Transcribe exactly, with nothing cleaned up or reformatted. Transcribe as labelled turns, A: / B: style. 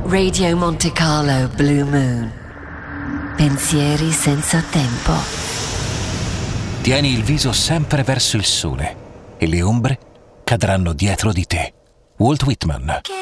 A: Radio Monte Carlo Blue Moon. Pensieri senza tempo.
B: Tieni il viso sempre verso il sole e le ombre cadranno dietro di te. Walt Whitman.